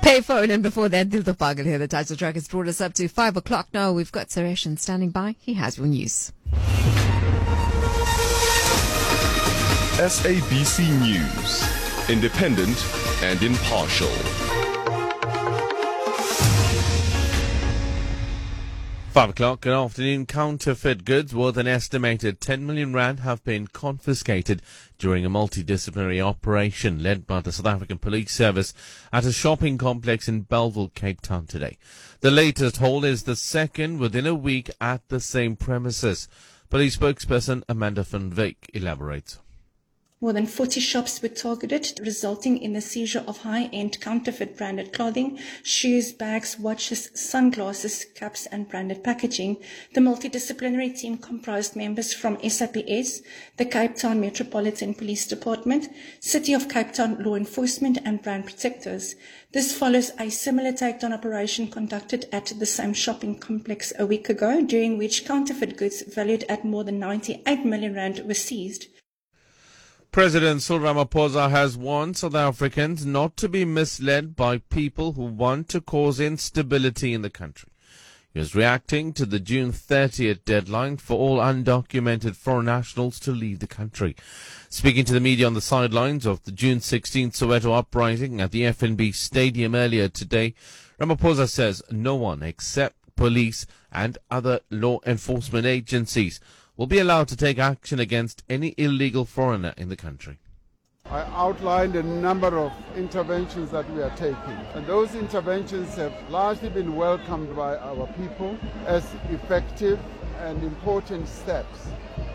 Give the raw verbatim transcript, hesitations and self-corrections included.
Payphone, and before that, Dil to Pagal here. The title track has brought us up to five o'clock now. We've got Suresh standing by. He has your news. S A B C News, independent and impartial. Five o'clock, good afternoon. Counterfeit goods worth an estimated ten million rand have been confiscated during a multidisciplinary operation led by the South African Police Service at a shopping complex in Bellville, Cape Town today. The latest haul is the second within a week at the same premises. Police spokesperson Amanda van Wyk elaborates. More than forty shops were targeted, resulting in the seizure of high-end counterfeit branded clothing, shoes, bags, watches, sunglasses, caps and branded packaging. The multidisciplinary team comprised members from S A P S, the Cape Town Metropolitan Police Department, City of Cape Town Law Enforcement and Brand Protectors. This follows a similar takedown operation conducted at the same shopping complex a week ago, during which counterfeit goods valued at more than ninety-eight million rand were seized. President Cyril Ramaphosa has warned South Africans not to be misled by people who want to cause instability in the country. He was reacting to the June thirtieth deadline for all undocumented foreign nationals to leave the country. Speaking to the media on the sidelines of the June sixteenth Soweto uprising at the F N B Stadium earlier today, Ramaphosa says no one except police and other law enforcement agencies will be allowed to take action against any illegal foreigner in the country. I outlined a number of interventions that we are taking, and those interventions have largely been welcomed by our people as effective and important steps